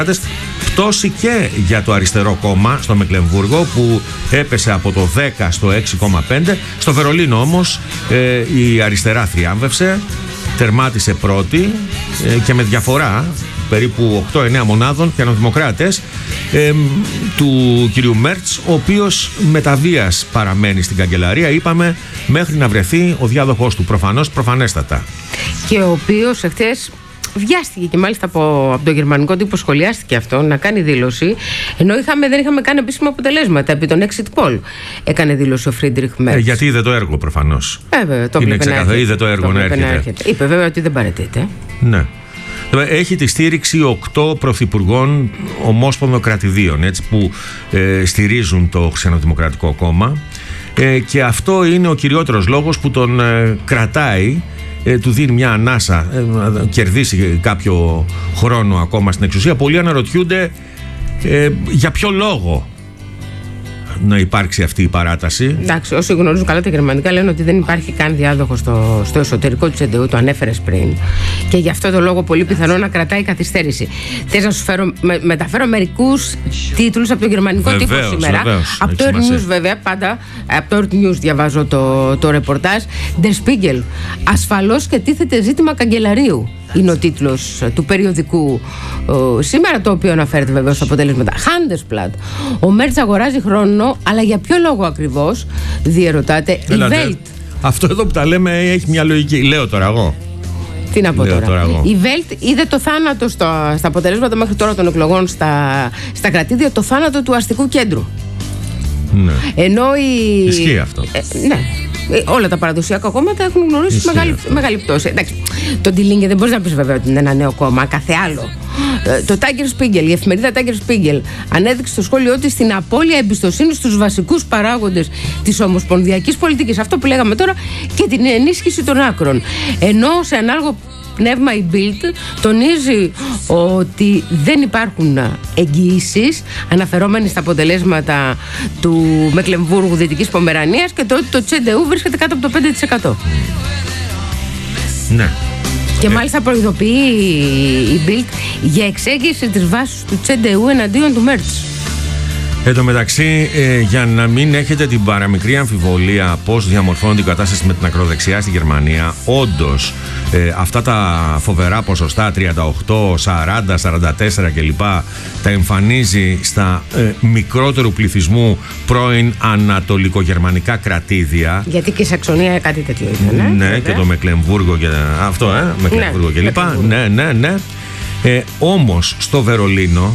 Πτώση και για το αριστερό κόμμα στο Μεκλεμβούργο, που έπεσε από το 10 στο 6,5. Στο Βερολίνο όμως η αριστερά θριάμβευσε, τερμάτισε πρώτη και με διαφορά περίπου 8-9 μονάδων πιανοδημοκράτες του κυρίου Μέρτς, ο οποίος με τα βίας παραμένει στην καγκελαρία, είπαμε, μέχρι να βρεθεί ο διάδοχός του, προφανέστατα. Και ο οποίος εχθές βιάστηκε και μάλιστα από το γερμανικό τύπο σχολιάστηκε αυτό, να κάνει δήλωση, ενώ δεν είχαμε κάνει επίσημα αποτελέσματα επί των exit poll. Έκανε δήλωση ο Φρίντριχ Μέρτς. Γιατί είδε το έργο προφανώς. Είναι ξεκάθαρο, είδε το έργο να έρχεται. Είπε βέβαια ότι δεν παραιτείται. Ναι. Έχει τη στήριξη 8 πρωθυπουργών ομόσπονδων κρατηδίων, έτσι, που στηρίζουν το Χριστιανοδημοκρατικό Κόμμα, και αυτό είναι ο κυριότερος λόγος που τον κρατάει, του δίνει μια ανάσα να κερδίσει κάποιο χρόνο ακόμα στην εξουσία. Πολλοί αναρωτιούνται για ποιο λόγο να υπάρξει αυτή η παράταση. Εντάξει, όσοι γνωρίζουν καλά τα γερμανικά λένε ότι δεν υπάρχει καν διάδοχο στο εσωτερικό του CDU, το ανέφερες πριν. Και γι' αυτό το λόγο πολύ πιθανό να κρατάει καθυστέρηση. Θες να σου μεταφέρω μερικούς τίτλους από το γερμανικό τύπο σήμερα. Από το Earth News, βέβαια, πάντα από το Earth News διαβάζω το ρεπορτάζ. Der Spiegel. Ασφαλώς και τίθεται ζήτημα καγκελαρίου. Είναι ο τίτλος του περιοδικού σήμερα, το οποίο αναφέρεται βεβαίως στα αποτελέσματα. Handelsblatt. Ο Μέρτς αγοράζει χρόνο, αλλά για ποιο λόγο ακριβώς, διερωτάται η Welt. Αυτό εδώ που τα λέμε έχει μια λογική. Λέω τώρα εγώ. Τι να πω τώρα. Η Welt είδε το θάνατο στα αποτελέσματα μέχρι τώρα των εκλογών στα κρατήδια, το θάνατο του αστικού κέντρου. Ναι. Ενώ ισχύει αυτό. Ναι. Όλα τα παραδοσιακά κόμματα έχουν γνωρίσει μεγάλη πτώση. Εντάξει, το Die Linke δεν μπορείς να πεις βέβαια ότι είναι ένα νέο κόμμα, κάθε άλλο. Το Tiger Spiegel, η εφημερίδα Tiger Spiegel, ανέδειξε στο σχόλιο ότι στην απώλεια εμπιστοσύνη στους βασικούς παράγοντες της ομοσπονδιακής πολιτικής, αυτό που λέγαμε τώρα, και την ενίσχυση των άκρων. Ενώ σε ανάλογο πνεύμα η Bild τονίζει ότι δεν υπάρχουν εγγυήσεις, αναφερόμενοι στα αποτελέσματα του Μεκλεμβούργου, Δυτικής Πομερανίας, και το ότι το CDU βρίσκεται κάτω από το 5%. Ναι. Και μάλιστα προειδοποιεί η Bild για εξέγγιση της βάσης του CDU εναντίον του Μέρτς. Εν τω μεταξύ, για να μην έχετε την παραμικρή αμφιβολία πώς διαμορφώνεται η κατάσταση με την ακροδεξιά στη Γερμανία, όντως αυτά τα φοβερά ποσοστά 38, 40, 44 κλπ. Τα εμφανίζει στα μικρότερου πληθυσμού πρώην ανατολικογερμανικά κρατήδια. Γιατί και η Σαξονία κάτι τέτοιο ήταν. Ναι, και το Μεκλεμβούργο και αυτό, Μεκλεμβούργο κλπ. Ναι. Όμως στο Βερολίνο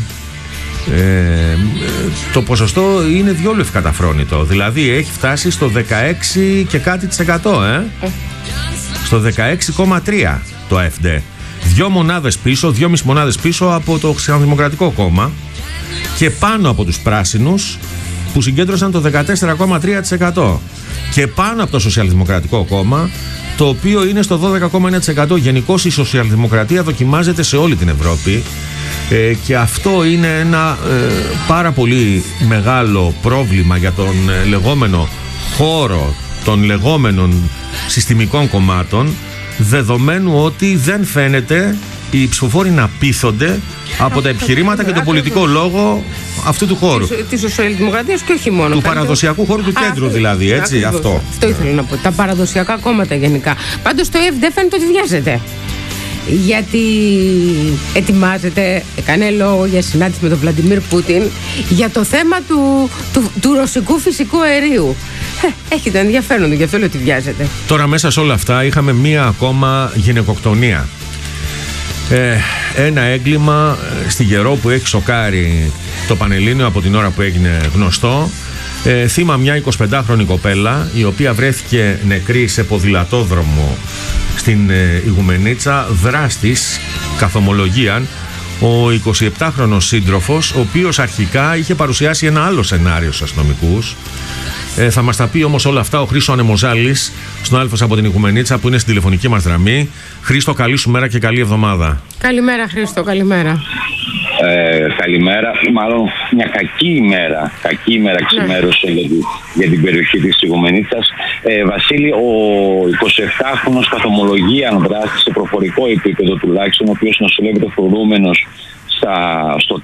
το ποσοστό είναι διόλου ευκαταφρόνητο. Δηλαδή έχει φτάσει στο 16 και κάτι %. Στο 16,3 το AfD. 2,5 μονάδες πίσω από το Χριστιανοδημοκρατικό Κόμμα, και πάνω από τους πράσινους που συγκέντρωσαν το 14,3%, και πάνω από το Σοσιαλδημοκρατικό Κόμμα, το οποίο είναι στο 12,1%. Γενικώς η σοσιαλδημοκρατία δοκιμάζεται σε όλη την Ευρώπη, και αυτό είναι ένα πάρα πολύ μεγάλο πρόβλημα για τον λεγόμενο χώρο των λεγόμενων συστημικών κομμάτων, δεδομένου ότι δεν φαίνεται οι ψηφοφόροι να πείθονται από τα επιχειρήματα και τον πολιτικό λόγο αυτού του χώρου. Τη σοσιαλδημοκρατία και όχι μόνο. Του παραδοσιακού χώρου του κέντρου, δηλαδή. Έτσι, αυτό ήθελα να πω. Τα παραδοσιακά κόμματα γενικά. Πάντως το ΕΦΔ φαίνεται ότι βιάζεται. Γιατί ετοιμάζεται, έκανε λόγο για συνάντηση με τον Βλαντιμίρ Πούτιν για το θέμα του ρωσικού φυσικού αερίου. Έχει το ενδιαφέρον του, γι' αυτό λέω ότι βιάζεται. Τώρα μέσα σε όλα αυτά είχαμε μία ακόμα γυναικοκτονία. Ένα έγκλημα στη Γερό που έχει σοκάρει το Πανελλήνιο από την ώρα που έγινε γνωστό. Θύμα μια 25χρονη κοπέλα, η οποία βρέθηκε νεκρή σε ποδηλατόδρομο στην Ιγουμενίτσα. Δράστης, καθομολογίαν, ο 27χρονος σύντροφος, ο οποίος αρχικά είχε παρουσιάσει ένα άλλο σενάριο στους αστυνομικούς. Θα μας τα πει όμως όλα αυτά ο Χρήστος Ανεμοζάλης, συνάδελφος από την Ιγουμενίτσα, που είναι στην τηλεφωνική μας γραμμή. Χρήστο, καλή σου μέρα και καλή εβδομάδα. Καλημέρα Χρήστο, καλημέρα. Καλημέρα, μάλλον μια κακή ημέρα ξημέρωσε για την περιοχή της Ιγουμενίτσας. Βασίλη, ο 27χρονος καθομολογίαν δράστη σε προφορικό επίπεδο τουλάχιστον, ο οποίος νοσηλεύεται φορούμενος στο